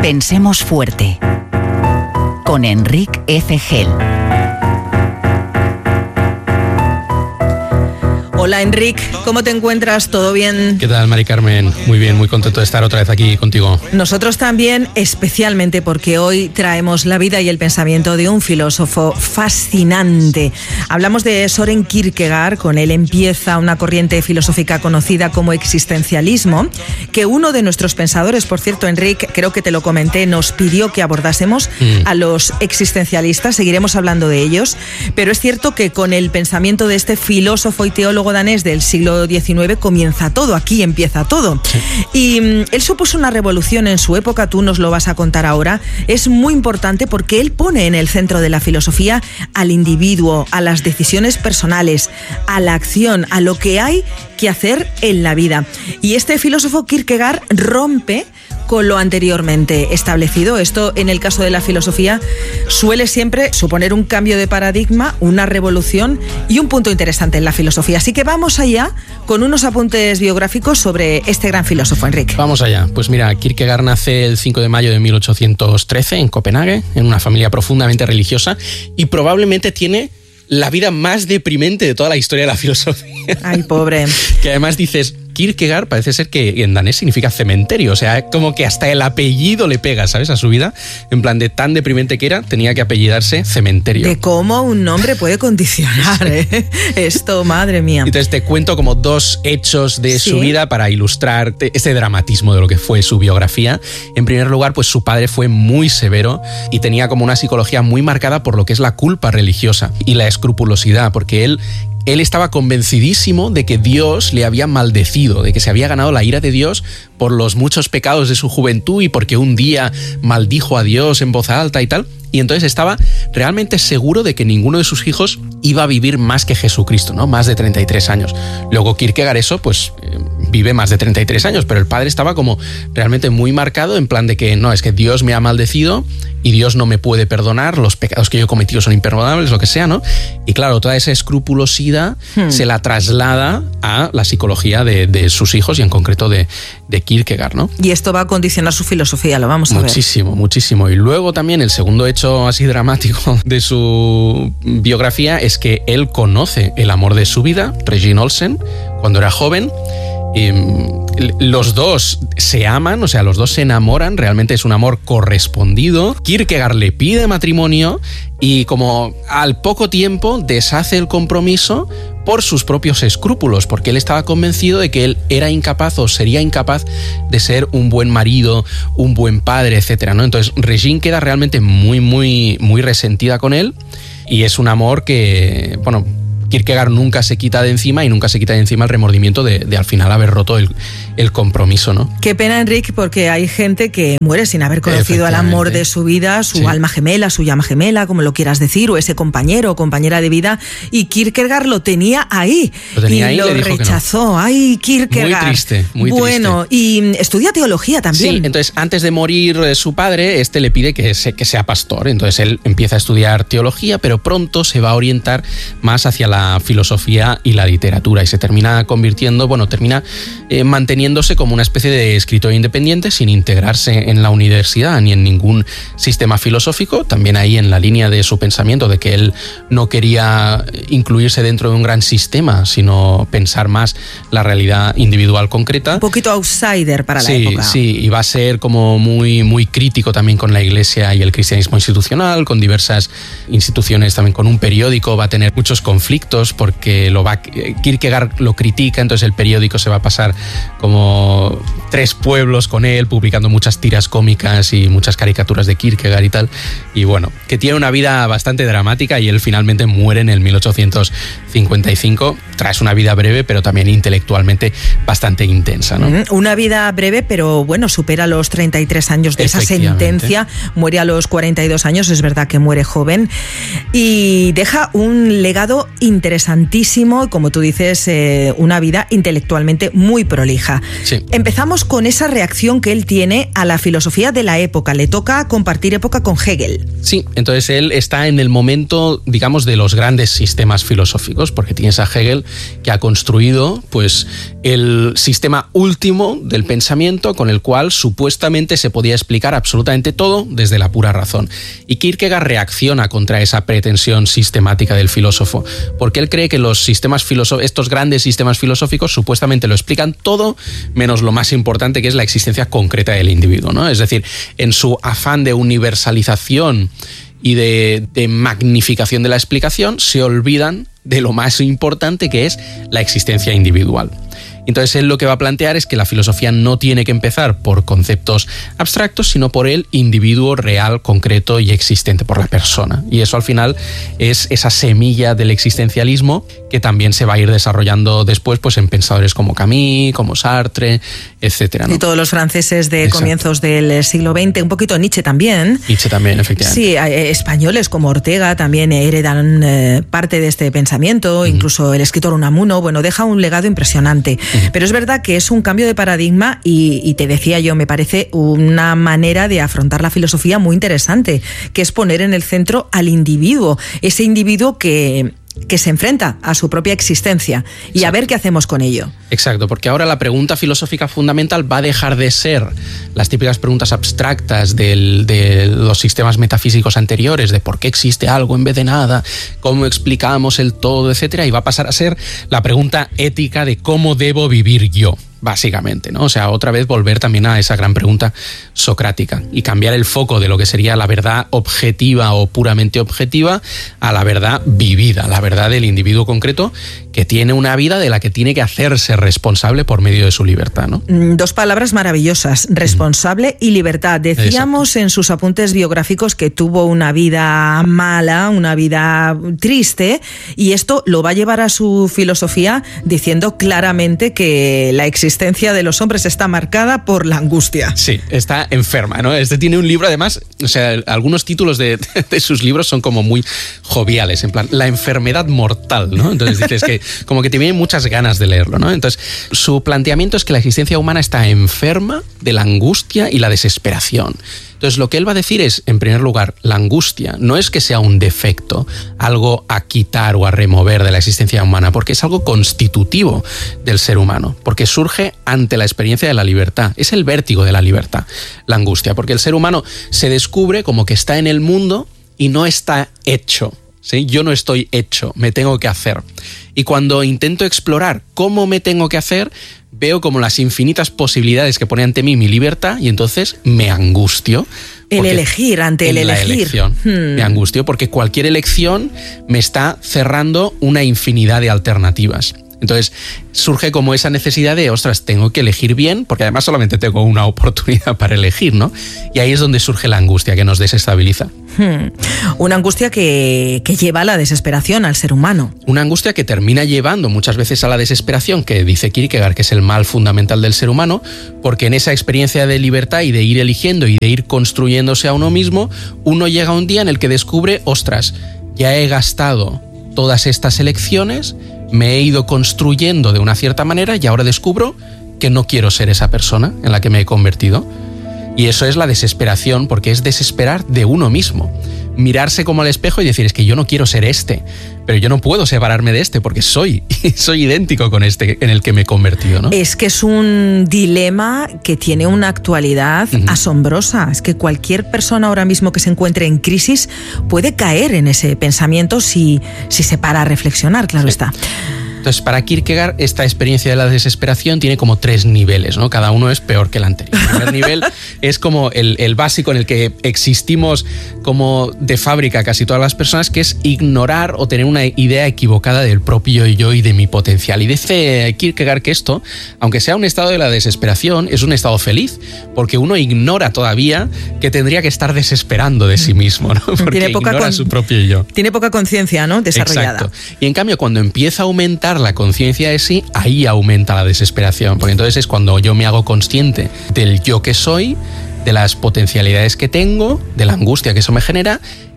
Pensemos fuerte. Con Enric F. Gel. Hola Enric, ¿cómo te encuentras? ¿Todo bien? ¿Qué tal, Mari Carmen? Muy bien, muy contento de estar otra vez aquí contigo. Nosotros también, especialmente porque hoy traemos la vida y el pensamiento de un filósofo fascinante. Hablamos de Søren Kierkegaard, con él empieza una corriente filosófica conocida como existencialismo, que uno de nuestros pensadores, por cierto, Enric, creo que te lo comenté, nos pidió que abordásemos a los existencialistas, seguiremos hablando de ellos, pero es cierto que con el pensamiento de este filósofo y teólogo danés del siglo XIX comienza todo, aquí empieza todo. Sí. Y él supuso una revolución en su época, tú nos lo vas a contar ahora. Es muy importante porque él pone en el centro de la filosofía al individuo, a las decisiones personales, a la acción, a lo que hay que hacer en la vida. Y este filósofo Kierkegaard rompe con lo anteriormente establecido. Esto, en el caso de la filosofía, suele siempre suponer un cambio de paradigma, una revolución y un punto interesante en la filosofía. Así que vamos allá con unos apuntes biográficos sobre este gran filósofo, Enric. Vamos allá. Pues mira, Kierkegaard nace el 5 de mayo de 1813 en Copenhague, en una familia profundamente religiosa, y probablemente tiene la vida más deprimente de toda la historia de la filosofía. Ay, pobre. Que además dices, Kierkegaard parece ser que en danés significa cementerio, o sea, como que hasta el apellido le pega, ¿sabes?, a su vida, en plan de tan deprimente que era, tenía que apellidarse cementerio. De cómo un nombre puede condicionar, esto, madre mía. Entonces te cuento como dos hechos de su vida para ilustrar este dramatismo de lo que fue su biografía. En primer lugar, pues su padre fue muy severo y tenía como una psicología muy marcada por lo que es la culpa religiosa y la escrupulosidad, porque él estaba convencidísimo de que Dios le había maldecido, de que se había ganado la ira de Dios por los muchos pecados de su juventud y porque un día maldijo a Dios en voz alta y tal. Y entonces estaba realmente seguro de que ninguno de sus hijos iba a vivir más que Jesucristo, ¿no? Más de 33 años. Luego Kierkegaard vive más de 33 años, pero el padre estaba como realmente muy marcado en plan de que no, es que Dios me ha maldecido y Dios no me puede perdonar, los pecados que yo he cometido son imperdonables, lo que sea, ¿no? Y claro, toda esa escrupulosidad se la traslada a la psicología de sus hijos y en concreto de Kierkegaard, ¿no? Y esto va a condicionar su filosofía, lo vamos a ver. Muchísimo. Y luego también el segundo hecho así dramático de su biografía es que él conoce el amor de su vida, Regine Olsen, cuando era joven. Los dos se aman, o sea, los dos se enamoran, realmente es un amor correspondido. Kierkegaard le pide matrimonio y como al poco tiempo deshace el compromiso por sus propios escrúpulos, porque él estaba convencido de que él era incapaz o sería incapaz de ser un buen marido, un buen padre, etcétera, ¿no? Entonces Regine queda realmente muy resentida con él y es un amor que, bueno, Kierkegaard nunca se quita de encima y nunca se quita de encima el remordimiento de al final haber roto el compromiso, ¿no? Qué pena, Enric, porque hay gente que muere sin haber conocido al amor de su vida, su alma gemela, su llama gemela, como lo quieras decir, o ese compañero o compañera de vida, y Kierkegaard lo tenía ahí. Lo rechazó. No. Ay, Kierkegaard. Muy triste. Bueno, y estudia teología también. Sí, entonces antes de morir su padre, le pide que sea pastor. Entonces él empieza a estudiar teología, pero pronto se va a orientar más hacia la filosofía y la literatura y se termina manteniéndose como una especie de escritor independiente sin integrarse en la universidad ni en ningún sistema filosófico, también ahí en la línea de su pensamiento de que él no quería incluirse dentro de un gran sistema, sino pensar más la realidad individual concreta. Un poquito outsider para la época. Sí, y va a ser como muy crítico también con la Iglesia y el cristianismo institucional, con diversas instituciones, también con un periódico, va a tener muchos conflictos porque Kierkegaard lo critica, entonces el periódico se va a pasar como 3 pueblos con él, publicando muchas tiras cómicas y muchas caricaturas de Kierkegaard y tal, y bueno, que tiene una vida bastante dramática y él finalmente muere en el 1855, tras una vida breve pero también intelectualmente bastante intensa, ¿no? Una vida breve, pero bueno, supera los 33 años de esa sentencia, muere a los 42 años, es verdad que muere joven, y deja un legado inmenso interesantísimo y, como tú dices, una vida intelectualmente muy prolija. Sí. Empezamos con esa reacción que él tiene a la filosofía de la época. Le toca compartir época con Hegel. Sí, entonces él está en el momento, digamos, de los grandes sistemas filosóficos, porque tienes a Hegel, que ha construido pues el sistema último del pensamiento con el cual supuestamente se podía explicar absolutamente todo desde la pura razón. Y Kierkegaard reacciona contra esa pretensión sistemática del filósofo, porque él cree que estos grandes sistemas filosóficos supuestamente lo explican todo, menos lo más importante, que es la existencia concreta del individuo, ¿no? Es decir, en su afán de universalización y de magnificación de la explicación, se olvidan de lo más importante, que es la existencia individual. Entonces él lo que va a plantear es que la filosofía no tiene que empezar por conceptos abstractos, sino por el individuo real, concreto y existente, por la persona. Y eso al final es esa semilla del existencialismo que también se va a ir desarrollando después pues en pensadores como Camus, como Sartre, etcétera, ¿no? Y todos los franceses de comienzos del siglo XX, un poquito Nietzsche también. Nietzsche también, efectivamente. Sí, españoles como Ortega también heredan parte de este pensamiento, incluso el escritor Unamuno, bueno, deja un legado impresionante. Pero es verdad que es un cambio de paradigma y te decía yo, me parece una manera de afrontar la filosofía muy interesante, que es poner en el centro al individuo, ese individuo que se enfrenta a su propia existencia y a ver qué hacemos con ello. Exacto, porque ahora la pregunta filosófica fundamental va a dejar de ser las típicas preguntas abstractas de los sistemas metafísicos anteriores, de por qué existe algo en vez de nada, cómo explicamos el todo, etcétera, y va a pasar a ser la pregunta ética de cómo debo vivir yo, básicamente, ¿no? O sea, otra vez volver también a esa gran pregunta socrática y cambiar el foco de lo que sería la verdad objetiva o puramente objetiva a la verdad vivida, la verdad del individuo concreto que tiene una vida de la que tiene que hacerse responsable por medio de su libertad, ¿no? Dos palabras maravillosas, responsable y libertad. Decíamos en sus apuntes biográficos que tuvo una vida mala, una vida triste, y esto lo va a llevar a su filosofía diciendo claramente que la existencia de los hombres está marcada por la angustia. Sí, está enferma, ¿no? Tiene un libro, además, o sea, algunos títulos de sus libros son como muy joviales, en plan, la enfermedad mortal, ¿no? Entonces dices que como que te vienen muchas ganas de leerlo, ¿no? Entonces, su planteamiento es que la existencia humana está enferma de la angustia y la desesperación. Entonces, lo que él va a decir es, en primer lugar, la angustia no es que sea un defecto, algo a quitar o a remover de la existencia humana, porque es algo constitutivo del ser humano, porque surge ante la experiencia de la libertad. Es el vértigo de la libertad, la angustia, porque el ser humano se descubre como que está en el mundo y no está hecho. ¿Sí? Yo no estoy hecho, me tengo que hacer. Y cuando intento explorar cómo me tengo que hacer, veo como las infinitas posibilidades que pone ante mí mi libertad y entonces me angustio. El elegir, ante el elegir. Elección. Me angustio porque cualquier elección me está cerrando una infinidad de alternativas. Entonces surge como esa necesidad de, ostras, tengo que elegir bien, porque además solamente tengo una oportunidad para elegir, ¿no? Y ahí es donde surge la angustia que nos desestabiliza. Una angustia que lleva a la desesperación al ser humano. Una angustia que termina llevando muchas veces a la desesperación, que dice Kierkegaard que es el mal fundamental del ser humano, porque en esa experiencia de libertad y de ir eligiendo y de ir construyéndose a uno mismo, uno llega a un día en el que descubre, ostras, ya he gastado todas estas elecciones, me he ido construyendo de una cierta manera y ahora descubro que no quiero ser esa persona en la que me he convertido. Y eso es la desesperación, porque es desesperar de uno mismo. Mirarse como al espejo y decir, es que yo no quiero ser este, pero yo no puedo separarme de este porque soy idéntico con este en el que me he convertido, ¿no? Es que es un dilema que tiene una actualidad asombrosa. Es que cualquier persona ahora mismo que se encuentre en crisis puede caer en ese pensamiento si se para a reflexionar, claro está. Entonces, para Kierkegaard, esta experiencia de la desesperación tiene como 3 niveles, ¿no? Cada uno es peor que el anterior. El primer nivel es como el básico en el que existimos como de fábrica casi todas las personas, que es ignorar o tener una idea equivocada del propio yo y de mi potencial. Y dice Kierkegaard que esto, aunque sea un estado de la desesperación, es un estado feliz, porque uno ignora todavía que tendría que estar desesperando de sí mismo, ¿no? Porque ignora su propio yo. Tiene poca conciencia, ¿no? Desarrollada. Exacto. Y en cambio, cuando empieza a aumentar la conciencia de sí, ahí aumenta la desesperación, porque entonces es cuando yo me hago consciente del yo que soy, de las potencialidades que tengo, de la angustia que eso me genera,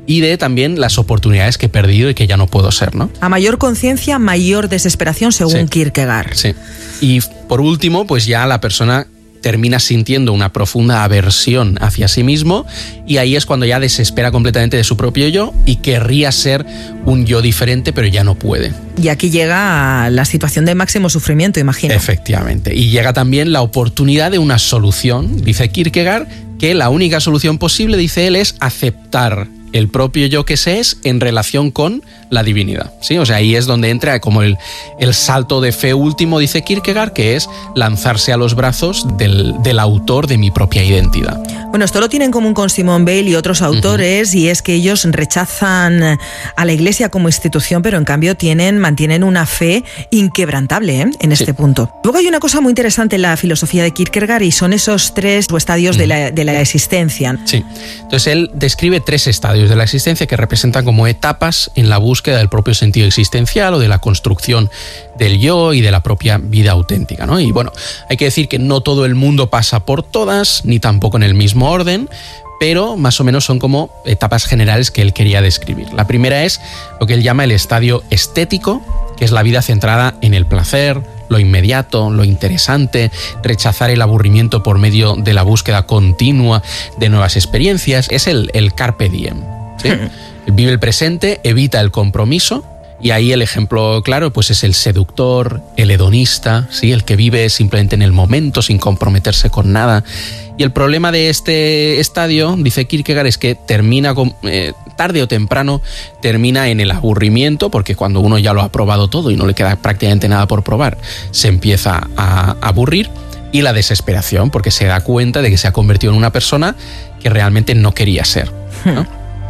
y de también las oportunidades que he perdido y que ya no puedo ser, ¿no? A mayor conciencia, mayor desesperación, según Kierkegaard. Sí. Y por último, pues ya la persona termina sintiendo una profunda aversión hacia sí mismo, y ahí es cuando ya desespera completamente de su propio yo y querría ser un yo diferente, pero ya no puede. Y aquí llega la situación de máximo sufrimiento, imagino. Efectivamente. Y llega también la oportunidad de una solución. Dice Kierkegaard que la única solución posible, dice él, es aceptar el propio yo que se es en relación con la divinidad, ¿sí? O sea, ahí es donde entra como el salto de fe último, dice Kierkegaard, que es lanzarse a los brazos del autor de mi propia identidad. Bueno, esto lo tienen en común con Simone Weil y otros autores, y es que ellos rechazan a la Iglesia como institución, pero en cambio mantienen una fe inquebrantable en este punto. Luego hay una cosa muy interesante en la filosofía de Kierkegaard, y son esos 3 estadios de la existencia. Sí, entonces él describe 3 estadios de la existencia que representan como etapas en la búsqueda del propio sentido existencial o de la construcción del yo y de la propia vida auténtica, ¿no? Y bueno, hay que decir que no todo el mundo pasa por todas, ni tampoco en el mismo orden, pero más o menos son como etapas generales que él quería describir. La primera es lo que él llama el estadio estético, que es la vida centrada en el placer, lo inmediato, lo interesante, rechazar el aburrimiento por medio de la búsqueda continua de nuevas experiencias. Es el carpe diem, ¿sí? Vive el presente, evita el compromiso, y ahí el ejemplo claro pues es el seductor, el hedonista, ¿sí? El que vive simplemente en el momento sin comprometerse con nada. Y el problema de este estadio, dice Kierkegaard, es que termina tarde o temprano termina en el aburrimiento, porque cuando uno ya lo ha probado todo y no le queda prácticamente nada por probar, se empieza a aburrir, y la desesperación, porque se da cuenta de que se ha convertido en una persona que realmente no quería ser, ¿no?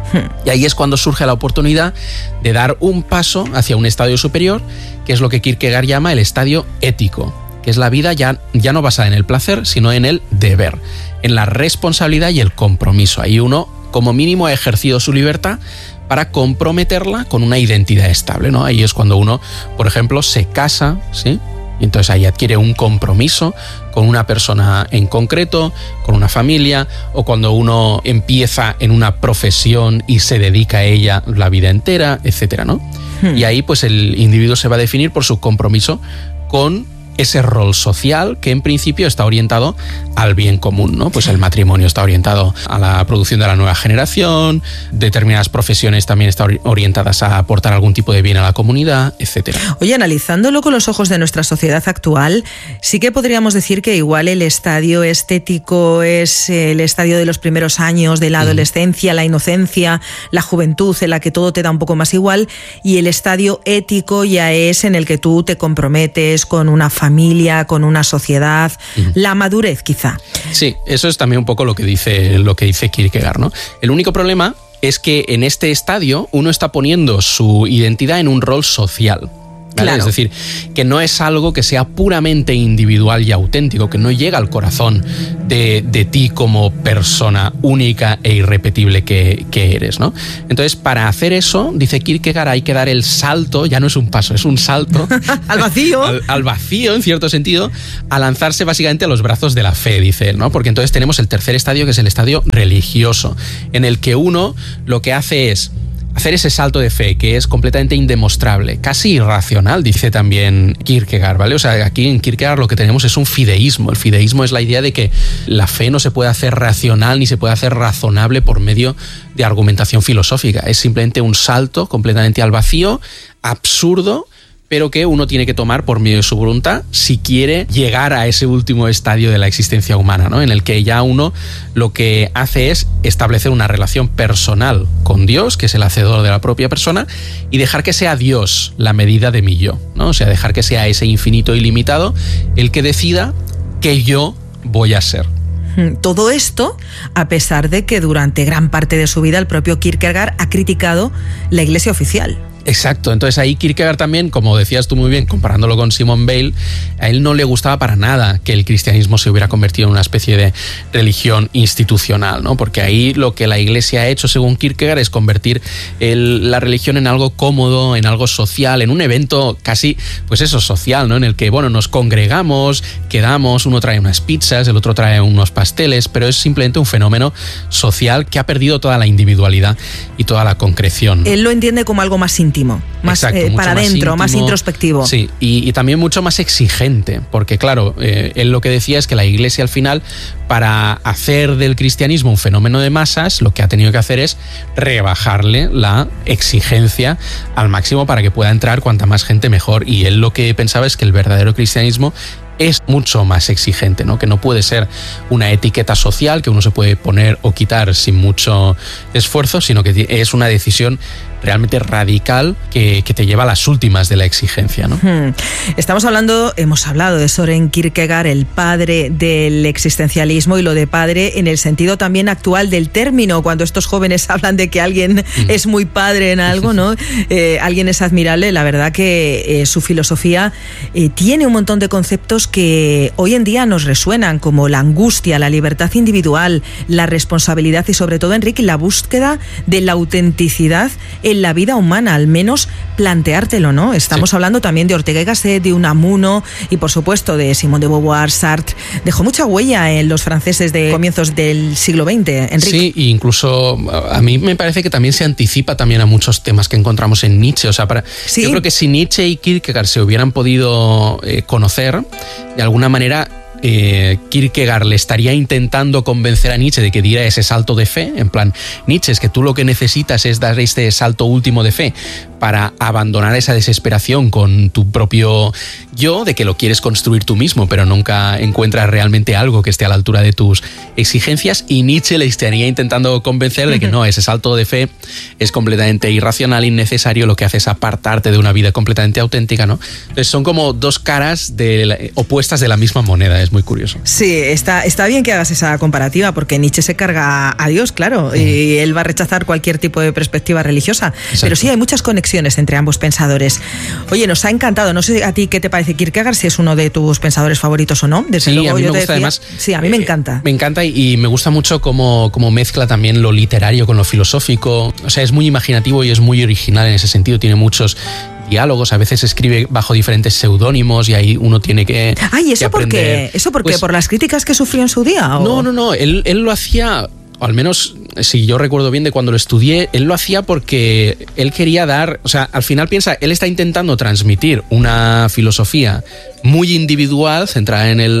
Y ahí es cuando surge la oportunidad de dar un paso hacia un estadio superior, que es lo que Kierkegaard llama el estadio ético, que es la vida ya no basada en el placer, sino en el deber, en la responsabilidad y el compromiso. Ahí uno, como mínimo, ha ejercido su libertad para comprometerla con una identidad estable, ¿no? Ahí es cuando uno, por ejemplo, se casa, ¿sí? Y entonces ahí adquiere un compromiso con una persona en concreto, con una familia, o cuando uno empieza en una profesión y se dedica a ella la vida entera, etcétera, ¿no? Y ahí pues el individuo se va a definir por su compromiso con ese rol social que en principio está orientado al bien común, ¿no? Pues el matrimonio está orientado a la producción de la nueva generación, determinadas profesiones también están orientadas a aportar algún tipo de bien a la comunidad, etcétera. Oye, analizándolo con los ojos de nuestra sociedad actual, sí que podríamos decir que igual el estadio estético es el estadio de los primeros años de la adolescencia, la inocencia, la juventud, en la que todo te da un poco más igual, y el estadio ético ya es en el que tú te comprometes con una familia, con una sociedad, la madurez quizá. Sí, eso es también un poco lo que dice Kierkegaard, ¿no? El único problema es que en este estadio uno está poniendo su identidad en un rol social, ¿vale? Claro. Es decir, que no es algo que sea puramente individual y auténtico, que no llega al corazón de ti como persona única e irrepetible que eres, ¿no? Entonces, para hacer eso, dice Kierkegaard, hay que dar el salto, ya no es un paso, es un salto al vacío. al vacío, en cierto sentido, a lanzarse básicamente a los brazos de la fe, dice él, ¿no? Porque entonces tenemos el tercer estadio, que es el estadio religioso, en el que uno lo que hace es hacer ese salto de fe, que es completamente indemostrable, casi irracional, dice también Kierkegaard, ¿vale? O sea, aquí en Kierkegaard lo que tenemos es un fideísmo. El fideísmo es la idea de que la fe no se puede hacer racional ni se puede hacer razonable por medio de argumentación filosófica. Es simplemente un salto completamente al vacío, absurdo, pero que uno tiene que tomar por medio de su voluntad si quiere llegar a ese último estadio de la existencia humana, ¿no? En el que ya uno lo que hace es establecer una relación personal con Dios, que es el hacedor de la propia persona, y dejar que sea Dios la medida de mi yo, ¿no? O sea, dejar que sea ese infinito ilimitado el que decida qué yo voy a ser. Todo esto a pesar de que durante gran parte de su vida el propio Kierkegaard ha criticado la Iglesia oficial. Exacto, entonces ahí Kierkegaard también, como decías tú muy bien, comparándolo con Simone Weil, a él no le gustaba para nada que el cristianismo se hubiera convertido en una especie de religión institucional, ¿no? Porque ahí lo que la Iglesia ha hecho, según Kierkegaard, es convertir la religión en algo cómodo, en algo social, en un evento casi, pues eso, social, ¿no? En el que, bueno, nos congregamos, quedamos, uno trae unas pizzas, el otro trae unos pasteles, pero es simplemente un fenómeno social que ha perdido toda la individualidad y toda la concreción, ¿no? Él lo entiende como algo más íntimo, más para adentro, más introspectivo. Sí, y también mucho más exigente, porque claro, él lo que decía es que la Iglesia al final, para hacer del cristianismo un fenómeno de masas, lo que ha tenido que hacer es rebajarle la exigencia al máximo para que pueda entrar cuanta más gente mejor. Y él lo que pensaba es que el verdadero cristianismo es mucho más exigente, ¿no? Que no puede ser una etiqueta social que uno se puede poner o quitar sin mucho esfuerzo, sino que es una decisión realmente radical que te lleva a las últimas de la exigencia, ¿no? Hemos hablado de Søren Kierkegaard, el padre del existencialismo, y lo de padre en el sentido también actual del término, cuando estos jóvenes hablan de que alguien es muy padre en algo, ¿no? Alguien es admirable. La verdad que su filosofía tiene un montón de conceptos que hoy en día nos resuenan, como la angustia, la libertad individual, la responsabilidad y sobre todo, Enrique, la búsqueda de la autenticidad en la vida humana, al menos planteártelo, ¿no? Estamos hablando también de Ortega y Gasset, de Unamuno y por supuesto de Simone de Beauvoir, Sartre. Dejó mucha huella en los franceses de comienzos del siglo XX, Enrique. Sí, e incluso a mí me parece que también se anticipa también a muchos temas que encontramos en Nietzsche. O sea, yo creo que si Nietzsche y Kierkegaard se hubieran podido conocer, de alguna manera Kierkegaard le estaría intentando convencer a Nietzsche de que diera ese salto de fe, en plan, Nietzsche, es que tú lo que necesitas es dar este salto último de fe para abandonar esa desesperación con tu propio yo, de que lo quieres construir tú mismo, pero nunca encuentras realmente algo que esté a la altura de tus exigencias, y Nietzsche le estaría intentando convencer de que no, ese salto de fe es completamente irracional, innecesario, lo que hace es apartarte de una vida completamente auténtica, ¿no? Entonces son como dos caras opuestas de la misma moneda, es muy curioso. Sí, está bien que hagas esa comparativa, porque Nietzsche se carga a Dios, claro, y él va a rechazar cualquier tipo de perspectiva religiosa. Exacto. Pero sí hay muchas conexiones entre ambos pensadores. Oye, nos ha encantado, no sé a ti qué te parece Kierkegaard, si es uno de tus pensadores favoritos o no. Desde luego, a mí yo me gusta, además. Sí, a mí me encanta. Me encanta y me gusta mucho cómo mezcla también lo literario con lo filosófico. O sea, es muy imaginativo y es muy original en ese sentido, tiene muchos diálogos, a veces escribe bajo diferentes seudónimos y ahí uno tiene que Ay, ¿eso por aprender. qué? ¿Eso por qué? Pues, ¿Por las críticas que sufrió en su día? ¿O? No, él lo hacía, o al menos si yo recuerdo bien de cuando lo estudié, él lo hacía porque él quería dar, o sea, al final piensa, él está intentando transmitir una filosofía muy individual, centrada en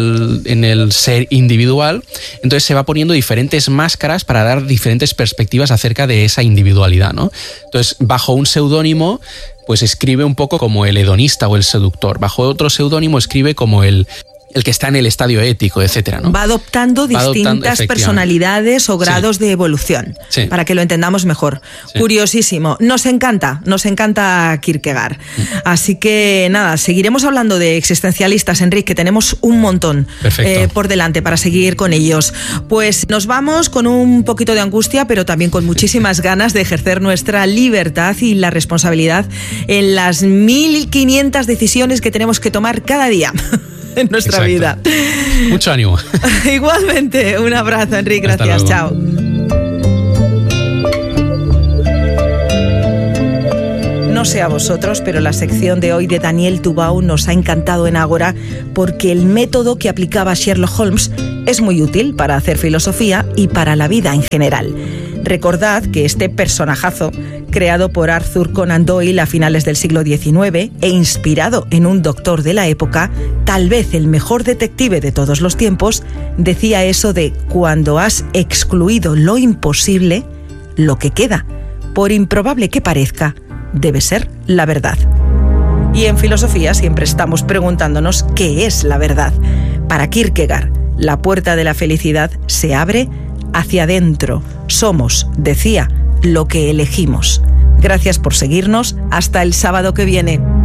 el ser individual, entonces se va poniendo diferentes máscaras para dar diferentes perspectivas acerca de esa individualidad, ¿no? Entonces, bajo un seudónimo, pues escribe un poco como el hedonista o el seductor, bajo otro seudónimo escribe como el que está en el estadio ético, etcétera, ¿no? Va adoptando distintas personalidades o grados de evolución, para que lo entendamos mejor. Sí. Curiosísimo. Nos encanta Kierkegaard. Así que nada, seguiremos hablando de existencialistas, Enrique, que tenemos un montón por delante para seguir con ellos. Pues nos vamos con un poquito de angustia, pero también con muchísimas ganas de ejercer nuestra libertad y la responsabilidad en las 1500 decisiones que tenemos que tomar cada día en nuestra vida. Mucho ánimo. Igualmente, un abrazo, Enrique, gracias, chao. No sé a vosotros, pero la sección de hoy de Daniel Tubau nos ha encantado en Ágora, porque el método que aplicaba Sherlock Holmes es muy útil para hacer filosofía y para la vida en general. Recordad que este personajazo, creado por Arthur Conan Doyle a finales del siglo XIX e inspirado en un doctor de la época, tal vez el mejor detective de todos los tiempos, decía eso de: cuando has excluido lo imposible, lo que queda, por improbable que parezca, debe ser la verdad. Y en filosofía siempre estamos preguntándonos qué es la verdad. Para Kierkegaard, la puerta de la felicidad se abre hacia adentro. Somos, decía, lo que elegimos. Gracias por seguirnos. Hasta el sábado que viene.